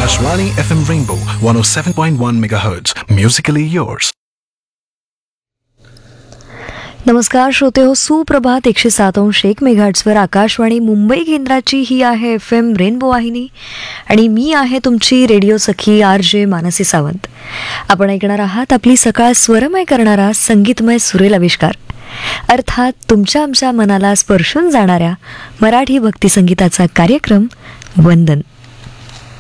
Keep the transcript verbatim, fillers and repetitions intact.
Akashvani F M Rainbow one oh seven point one megahertz. Musically yours. नमस्कार श्रोते हो, सुप्रभात. एकशे सात अंश एक मेगाहर्ट्झवर आकाशवाणी मुंबई केंद्राची ही आहे एफ एम रेनबो वाहिनी आणि मी आहे तुमची रेडिओ सखी आर जे मानसी सावंत. आपण ऐकणार आहात आपली सकाळ स्वरमय करणारा संगीतमय सुरेल आविष्कार, अर्थात तुमच्या आमच्या मनाला स्पर्शून जाणाऱ्या मराठी भक्तिसंगीताचा कार्यक्रम वंदन.